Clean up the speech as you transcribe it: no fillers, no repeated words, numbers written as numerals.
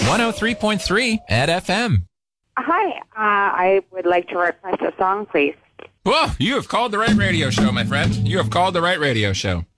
103.3 at FM. Hi, I would like to request a song, please. Whoa, you have called the right radio show, my friend. You have called the right radio show.